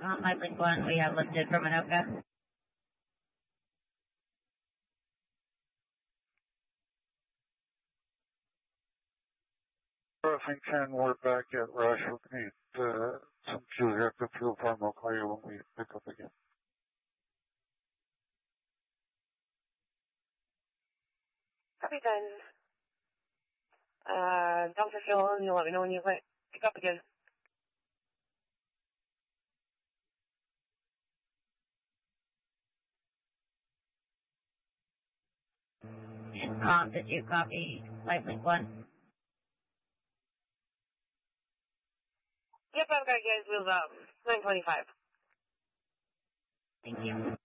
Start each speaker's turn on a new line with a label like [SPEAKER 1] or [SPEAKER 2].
[SPEAKER 1] Light Link 1, we have listed for Minoka.
[SPEAKER 2] Crossing 10, we're back at Rush. We're going to need some fuel here for fuel farm. I'll call you when we pick up again.
[SPEAKER 3] Copy then. Dump for fuel and you'll let me know when you pick up again.
[SPEAKER 1] Did you copy Light Link 1?
[SPEAKER 3] Yep, I've got you guys wheels up. 9:25.
[SPEAKER 1] Thank you.